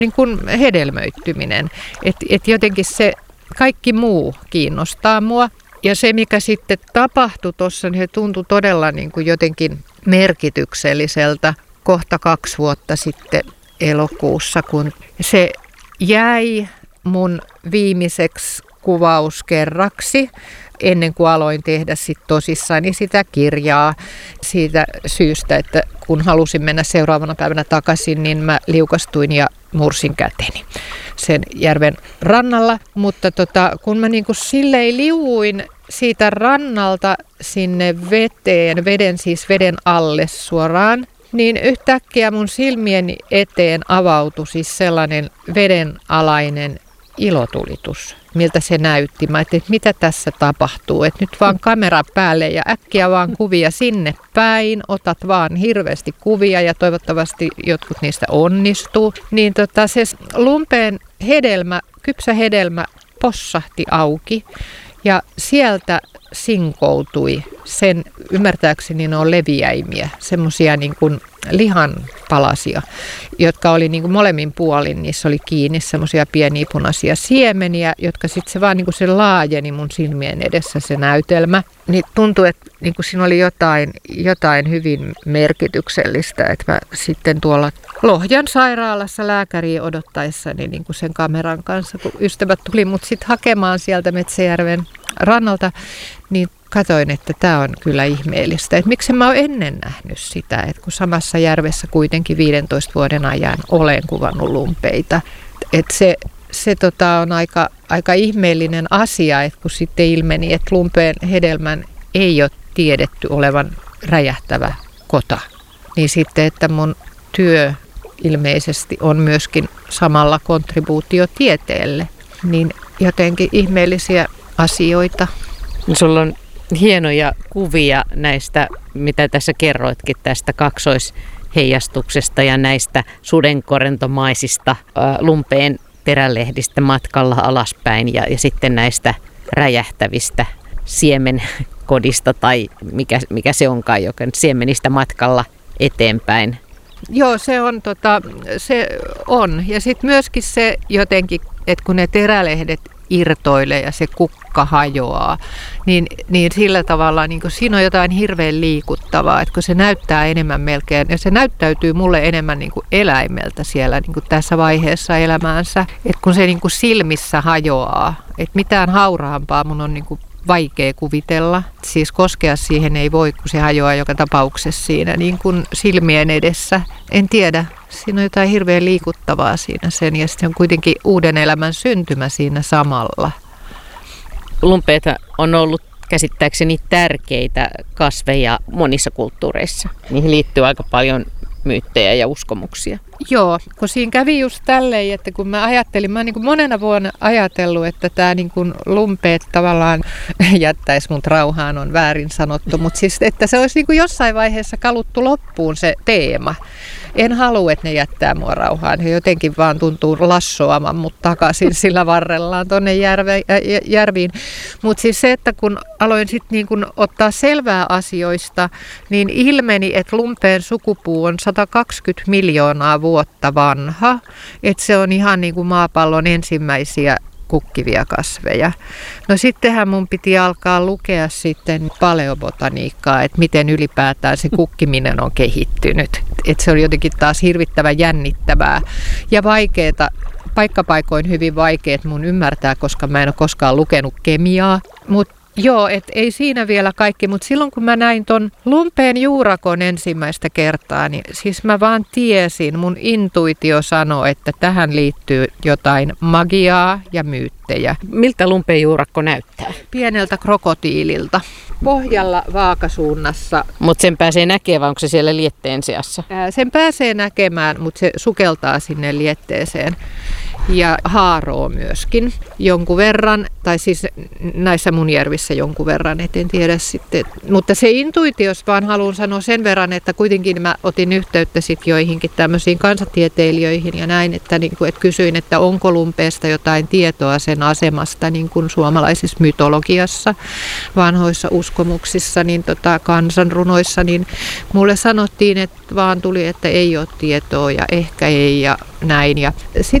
niin kuin hedelmöittyminen. Et jotenkin se kaikki muu kiinnostaa mua. Ja se, mikä sitten tapahtui tuossa, niin se tuntui todella niin kuin jotenkin merkitykselliseltä kohta 2 vuotta sitten elokuussa, kun se jäi mun viimeiseksi kuvauskerraksi ennen kuin aloin tehdä sitten tosissani sitä kirjaa siitä syystä, että kun halusin mennä seuraavana päivänä takaisin, niin mä liukastuin ja mursin käteni sen järven rannalla. Mutta kun mä niin kuin silleen liuuin siitä rannalta sinne veden alle suoraan, niin yhtäkkiä mun silmieni eteen avautui siis sellainen vedenalainen ilotulitus, miltä se näytti. Mä ajattelin, että mitä tässä tapahtuu, että nyt vaan kamera päälle ja äkkiä vaan kuvia sinne päin, otat vaan hirveästi kuvia ja toivottavasti jotkut niistä onnistuu. Niin se lumpeen kypsä hedelmä possahti auki ja sieltä sinkoutui sen, ymmärtääkseni ne on leviäimiä, semmoisia niin kuin lihanpalasia, jotka oli niin kuin molemmin puolin, niissä oli kiinni semmoisia pieniä punaisia siemeniä, jotka sitten se vaan niin kuin se laajeni mun silmien edessä se näytelmä. Niin tuntui, että niin kuin siinä oli jotain hyvin merkityksellistä, että mä sitten tuolla Lohjan sairaalassa lääkäriä odottaessani niin kuin sen kameran kanssa, kun ystävät tuli mut sitten hakemaan sieltä Metsäjärven rannalta, niin katsoin, että tämä on kyllä ihmeellistä. Että miksi mä oon ennen nähnyt sitä, että kun samassa järvessä kuitenkin 15 vuoden ajan olen kuvannut lumpeita. Että se on aika ihmeellinen asia, että kun sitten ilmeni, että lumpeen hedelmän ei ole tiedetty olevan räjähtävä kota. Niin sitten, että mun työ ilmeisesti on myöskin samalla kontribuutio tieteelle. Niin jotenkin ihmeellisiä asioita. Sulla on hienoja kuvia näistä, mitä tässä kerroitkin tästä kaksoisheijastuksesta ja näistä sudenkorentomaisista lumpeen terälehdistä matkalla alaspäin ja sitten näistä räjähtävistä siemenkodista tai mikä se onkaan, joka siemenistä matkalla eteenpäin. Joo, se on. Ja sitten myöskin se jotenkin, että kun ne terälehdet irtoilee ja se kukka hajoaa, niin sillä tavalla niin siinä on jotain hirveän liikuttavaa, että kun se näyttää enemmän melkein, ja se näyttäytyy mulle enemmän niin kuin eläimeltä siellä niin kuin tässä vaiheessa elämäänsä, että kun se niin kuin silmissä hajoaa, että mitään hauraampaa mun on niin kuin vaikea kuvitella. Siis koskea siihen ei voi, kun se hajoaa joka tapauksessa siinä niin kuin silmien edessä. En tiedä, siinä on jotain hirveän liikuttavaa siinä sen ja sitten on kuitenkin uuden elämän syntymä siinä samalla. Lumpeet on ollut käsittääkseni tärkeitä kasveja monissa kulttuureissa. Niihin liittyy aika paljon myyttejä ja uskomuksia. Joo, kun siinä kävi just tälleen, että kun mä oon niin kuin monena vuonna ajatellut, että tämä niin kuin lumpeet tavallaan jättäisi mut rauhaan, on väärin sanottu, mutta siis että se olisi niin kuin jossain vaiheessa kaluttu loppuun se teema. En halua, että ne jättää mua rauhaan. He jotenkin vaan tuntuu lassoamaan mut takaisin sillä varrellaan tuonne järviin. Mutta siis se, että kun aloin sitten niin kun ottaa selvää asioista, niin ilmeni, että lumpeen sukupuu on 120 miljoonaa vuotta vanha. Että se on ihan niin kuin maapallon ensimmäisiä kukkivia kasveja. No sittenhän mun piti alkaa lukea sitten paleobotaniikkaa, että miten ylipäätään se kukkiminen on kehittynyt. Että se oli jotenkin taas hirvittävän jännittävää ja vaikeaa, paikkapaikoin hyvin vaikeat mun ymmärtää, koska mä en ole koskaan lukenut kemiaa. Joo, ei siinä vielä kaikki, mutta silloin kun mä näin ton lumpeen juurakon ensimmäistä kertaa, niin siis mä vaan tiesin, mun intuitio sanoi, että tähän liittyy jotain magiaa ja myyttejä. Miltä lumpeen juurakko näyttää? Pieneltä krokotiililta, pohjalla vaakasuunnassa. Mutta sen pääsee näkemään, vai onko se siellä lietteen seassa? Sen pääsee näkemään, mutta se sukeltaa sinne lietteeseen. ja haaroo myöskin jonkun verran, tai siis näissä mun järvissä jonkun verran, et en tiedä sitten. Mutta se intuitios vaan haluan sanoa sen verran, että kuitenkin mä otin yhteyttä sitten joihinkin tämmöisiin kansatieteilijöihin ja näin, että, niin kuin, että kysyin, että onko lumpeesta jotain tietoa sen asemasta niin kuin suomalaisessa mytologiassa, vanhoissa uskomuksissa, niin kansanrunoissa, niin mulle sanottiin, että vaan tuli, että ei ole tietoa ja ehkä ei ja näin. Ja sitten